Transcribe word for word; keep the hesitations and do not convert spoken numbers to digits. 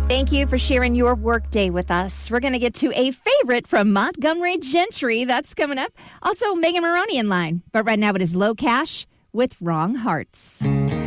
Thank you for sharing your workday with us. We're going to get to a favorite from Montgomery Gentry. That's coming up. Also, Megan Maroney in line. But right now it is Low Cash with Wrong Hearts.